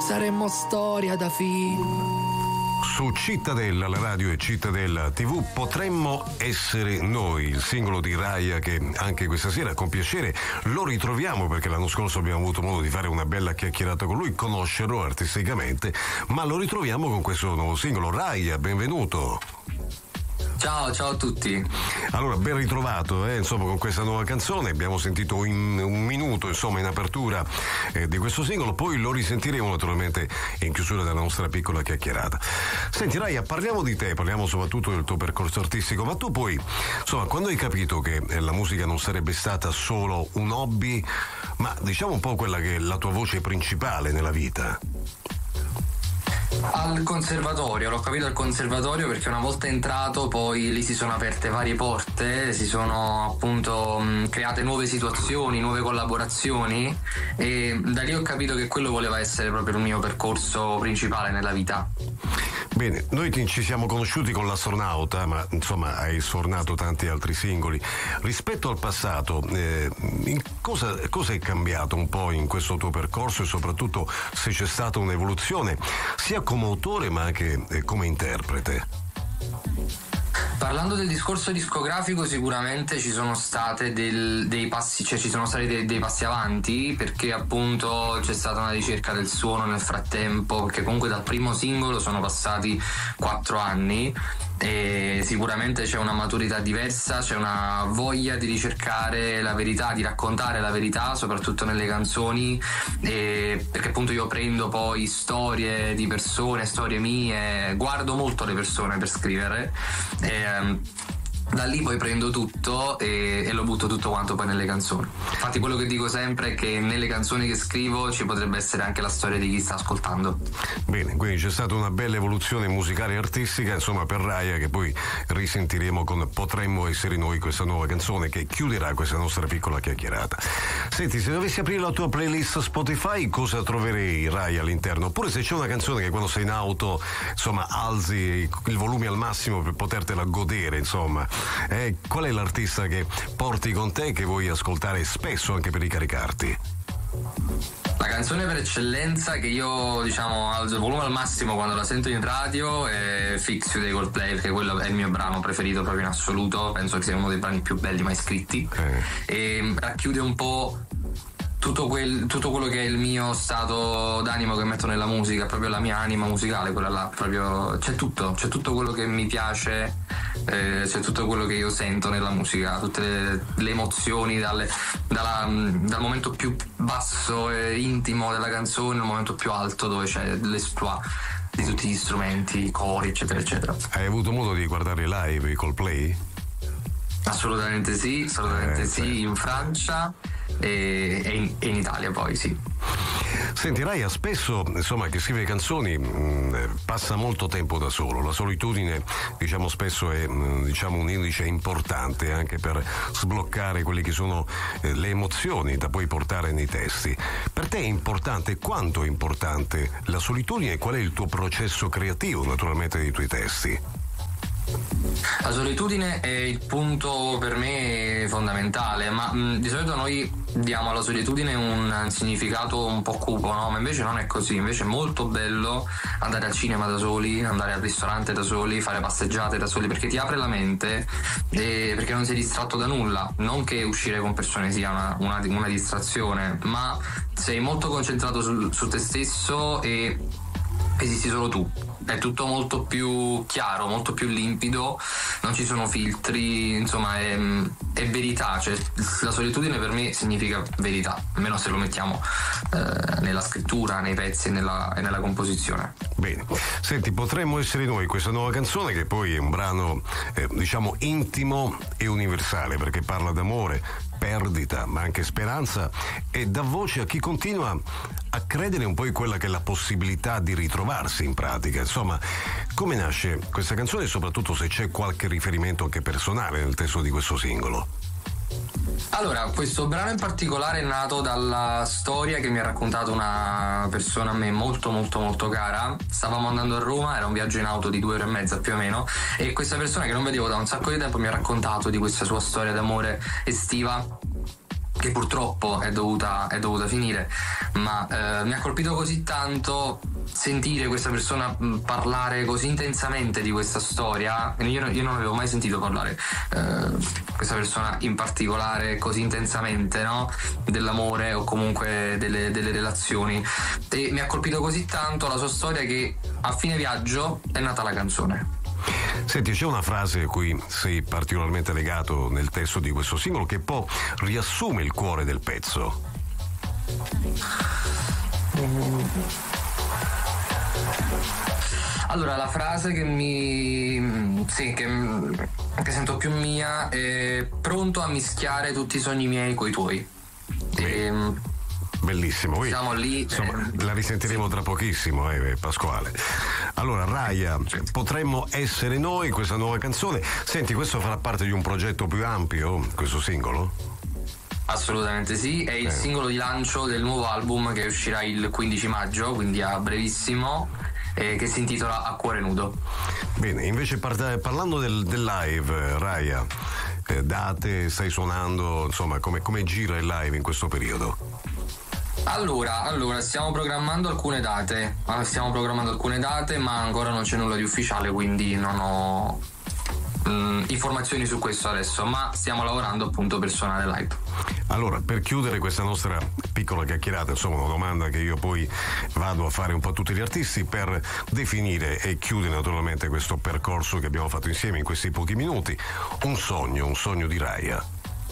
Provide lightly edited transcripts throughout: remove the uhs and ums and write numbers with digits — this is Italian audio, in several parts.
saremmo storia da film. Su Cittadella, la radio e Cittadella TV, Potremmo essere noi, il singolo di Raya che anche questa sera con piacere lo ritroviamo, perché l'anno scorso abbiamo avuto modo di fare una bella chiacchierata con lui, conoscerlo artisticamente, ma lo ritroviamo con questo nuovo singolo. Raya, benvenuto. Ciao a tutti. Allora, ben ritrovato, insomma, con questa nuova canzone. Abbiamo sentito in un minuto, insomma, in apertura di questo singolo, poi lo risentiremo naturalmente in chiusura della nostra piccola chiacchierata. Senti, Raya, parliamo di te, parliamo soprattutto del tuo percorso artistico, ma tu poi, insomma, quando hai capito che la musica non sarebbe stata solo un hobby, ma diciamo un po' quella che è la tua voce principale nella vita? Al conservatorio, l'ho capito al conservatorio, perché una volta entrato poi lì si sono aperte varie porte, si sono appunto create nuove situazioni, nuove collaborazioni, e da lì ho capito che quello voleva essere proprio il mio percorso principale nella vita. Bene, noi ci siamo conosciuti con l'Astronauta, ma insomma hai sfornato tanti altri singoli. Rispetto al passato, cosa è cambiato un po' in questo tuo percorso, e soprattutto se c'è stata un'evoluzione sia come autore ma anche come interprete? Parlando del discorso discografico, sicuramente ci sono state dei passi, cioè ci sono stati dei passi avanti, perché appunto c'è stata una ricerca del suono nel frattempo, perché comunque dal primo singolo sono passati 4 anni e sicuramente c'è una maturità diversa, c'è una voglia di ricercare la verità, di raccontare la verità, soprattutto nelle canzoni, perché appunto io prendo poi storie di persone, storie mie, guardo molto le persone per scrivere, da lì poi prendo tutto e lo butto tutto quanto poi nelle canzoni. Infatti quello che dico sempre è che nelle canzoni che scrivo ci potrebbe essere anche la storia di chi sta ascoltando. Bene, quindi c'è stata una bella evoluzione musicale e artistica, insomma, per Raya, che poi risentiremo con Potremmo essere noi, questa nuova canzone che chiuderà questa nostra piccola chiacchierata. Senti, se dovessi aprire la tua playlist Spotify, cosa troverei, Raya, all'interno? Oppure se c'è una canzone che quando sei in auto, insomma, alzi il volume al massimo per potertela godere, insomma. Qual è l'artista che porti con te, che vuoi ascoltare spesso anche per ricaricarti? La canzone per eccellenza che io, diciamo, alzo il volume al massimo quando la sento in radio è Fix You dei Coldplay, perché quello è il mio brano preferito proprio in assoluto, penso che sia uno dei brani più belli mai scritti, e racchiude un po' tutto quello che è il mio stato d'animo che metto nella musica, proprio la mia anima musicale, quella là, proprio c'è tutto quello che mi piace, c'è tutto quello che io sento nella musica, tutte le emozioni dal momento più basso e intimo della canzone al momento più alto dove c'è l'esploit di tutti gli strumenti, i cori, eccetera eccetera. Hai avuto modo di guardare live i Coldplay? Assolutamente sì, in Francia e in Italia poi sì. Senti, Raya, spesso, insomma, che scrive canzoni passa molto tempo da solo. La solitudine, diciamo, spesso è un indice importante anche per sbloccare quelle che sono le emozioni da poi portare nei testi. Per te è importante, quanto è importante la solitudine, e qual è il tuo processo creativo, naturalmente, dei tuoi testi? La solitudine è il punto per me fondamentale, ma di solito noi diamo alla solitudine un significato un po' cupo, no? Ma invece non è così, invece è molto bello andare al cinema da soli, andare al ristorante da soli, fare passeggiate da soli, perché ti apre la mente, perché non sei distratto da nulla. Non che uscire con persone sia una distrazione, ma sei molto concentrato su te stesso e esisti solo tu. È tutto molto più chiaro, molto più limpido, non ci sono filtri, insomma è verità, cioè la solitudine per me significa verità, almeno se lo mettiamo nella scrittura, nei pezzi e nella composizione. Bene, senti, Potremmo essere noi, questa nuova canzone che poi è un brano diciamo intimo e universale, perché parla d'amore, perdita ma anche speranza, e dà voce a chi continua a credere un po' in quella che è la possibilità di ritrovarsi in pratica. Insomma, come nasce questa canzone e soprattutto se c'è qualche riferimento anche personale nel testo di questo singolo? Allora, questo brano in particolare è nato dalla storia che mi ha raccontato una persona a me molto molto molto cara. Stavamo andando a Roma, era un viaggio in auto di 2 ore e mezza più o meno, e questa persona che non vedevo da un sacco di tempo mi ha raccontato di questa sua storia d'amore estiva, che purtroppo è dovuta finire, ma mi ha colpito così tanto sentire questa persona parlare così intensamente di questa storia. Io non avevo mai sentito parlare questa persona in particolare così intensamente, no? Dell'amore o comunque delle relazioni, e mi ha colpito così tanto la sua storia che a fine viaggio è nata la canzone. Senti, c'è una frase a cui sei particolarmente legato nel testo di questo singolo che poi riassume il cuore del pezzo. Allora, la frase che sento più mia è: pronto a mischiare tutti i sogni miei coi tuoi. Bellissimo, siamo lì, insomma, la risentiremo tra pochissimo, Pasquale. Allora, Raya, potremmo essere noi, questa nuova canzone. Senti, questo farà parte di un progetto più ampio, questo singolo? Assolutamente sì, è il singolo di lancio del nuovo album che uscirà il 15 maggio, quindi a brevissimo, che si intitola A Cuore Nudo. Bene, invece parlando del live, Raya, date, stai suonando, insomma, come gira il live in questo periodo? Allora, stiamo programmando alcune date, ma ancora non c'è nulla di ufficiale, quindi non ho informazioni su questo adesso, ma stiamo lavorando appunto per suonare live. Allora, per chiudere questa nostra piccola chiacchierata, insomma, una domanda che io poi vado a fare un po' a tutti gli artisti per definire e chiudere naturalmente questo percorso che abbiamo fatto insieme in questi pochi minuti. Un sogno di Raya.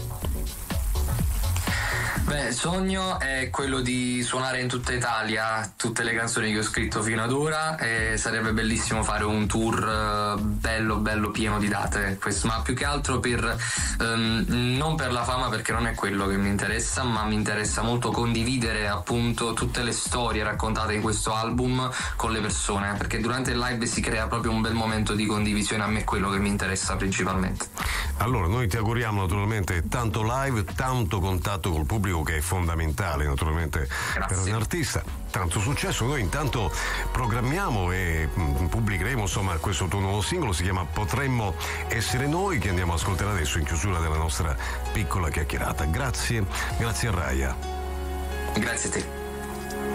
Beh, il sogno è quello di suonare in tutta Italia tutte le canzoni che ho scritto fino ad ora, e sarebbe bellissimo fare un tour bello pieno di date, ma più che altro non per la fama, perché non è quello che mi interessa, ma mi interessa molto condividere appunto tutte le storie raccontate in questo album con le persone, perché durante il live si crea proprio un bel momento di condivisione. A me è quello che mi interessa principalmente. Allora, noi ti auguriamo naturalmente tanto live, tanto contatto col pubblico, che è fondamentale naturalmente. Grazie. Per un artista, tanto successo. Noi intanto programmiamo e pubblicheremo, insomma, questo tuo nuovo singolo, si chiama Potremmo essere noi, che andiamo ad ascoltare adesso in chiusura della nostra piccola chiacchierata. Grazie a Raya. Grazie a te.